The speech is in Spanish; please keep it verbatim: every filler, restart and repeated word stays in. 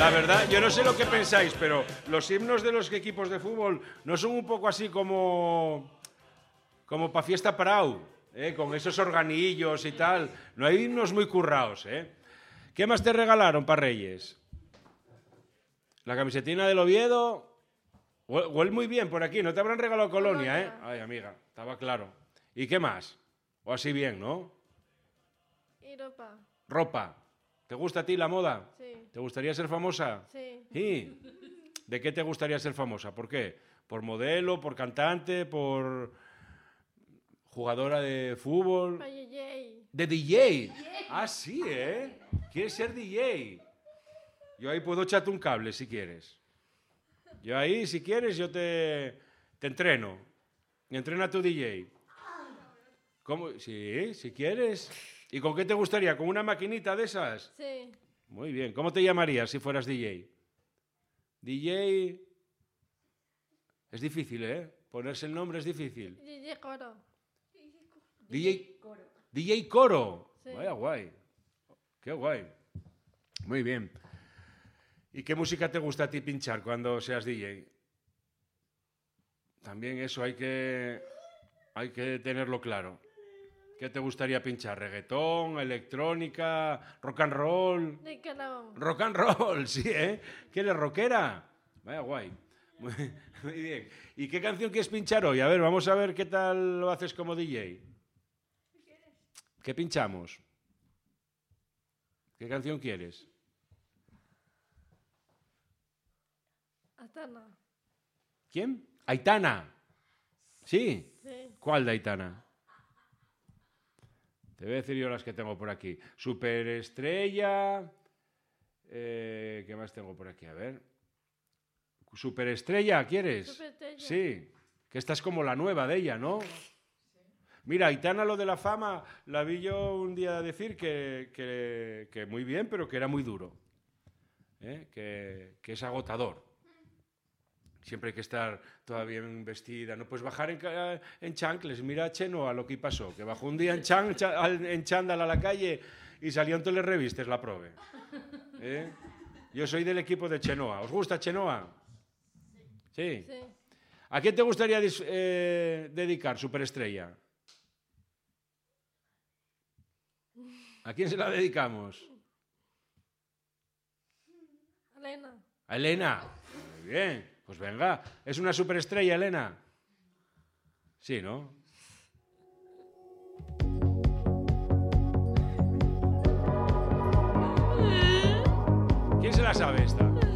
La verdad, yo no sé lo que pensáis, pero los himnos de los equipos de fútbol no son un poco así como como para fiesta parao, ¿eh? Con esos organillos y tal. No hay himnos muy curraos, ¿eh? ¿Qué más te regalaron para Reyes? La camisetina del Oviedo. Huele muy bien por aquí. No te habrán regalado colonia, ¿eh? Ay, amiga, estaba claro. ¿Y qué más? O así bien, ¿no? Y ropa. Ropa. ¿Te gusta a ti la moda? Sí. ¿Te gustaría ser famosa? Sí. ¿Y de qué te gustaría ser famosa? ¿Por qué? ¿Por modelo, por cantante, por jugadora de fútbol? Para D J. ¿De D J? Ah, sí, ¿eh? ¿Quieres ser D J? Yo ahí puedo echarte un cable si quieres. Yo ahí, si quieres, yo te, te entreno. Me entrena tu D J. ¿Cómo? Sí, si quieres. ¿Y con qué te gustaría? ¿Con una maquinita de esas? Sí. Muy bien. ¿Cómo te llamarías si fueras D J? D J... Es difícil, ¿eh? Ponerse el nombre es difícil. D J Coro. D J Coro. D J Coro. Sí. Vaya guay. Qué guay. Muy bien. ¿Y qué música te gusta a ti pinchar cuando seas D J? También eso hay que, hay que tenerlo claro. ¿Qué te gustaría pinchar? ¿Reggaetón, electrónica, rock and roll? De calor. Rock and roll, sí, ¿eh? ¿Que eres rockera? Vaya guay. Muy, muy bien. ¿Y qué canción quieres pinchar hoy? A ver, vamos a ver qué tal lo haces como D J. ¿Qué pinchamos? ¿Qué canción quieres? Aitana. ¿Quién? Aitana. ¿Sí? Sí. ¿Cuál de Aitana? Te voy a decir yo las que tengo por aquí. Superestrella. Eh, ¿Qué más tengo por aquí? A ver. Superestrella, ¿quieres? Superestrella. Sí. Que esta es como la nueva de ella, ¿no? Mira, Aitana, lo de la fama, la vi yo un día decir que, que, que muy bien, pero que era muy duro. ¿Eh? Que, que es agotador. Siempre hay que estar toda bien vestida. No puedes bajar en, en chancles. Mira a Chenoa lo que pasó, que bajó un día en, chan, en chándal a la calle y salió en telerevistas la prove. ¿Eh? Yo soy del equipo de Chenoa. ¿Os gusta Chenoa? Sí. Sí. ¿A quién te gustaría eh, dedicar Superestrella? ¿A quién se la dedicamos? Elena. A Elena. Muy bien. Pues venga, ¿es una superestrella, Elena? Sí, ¿no? ¿Quién se la sabe esta?